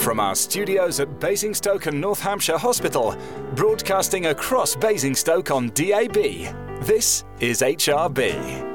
From our studios at Basingstoke and North Hampshire Hospital, broadcasting across Basingstoke on DAB, this is HRB.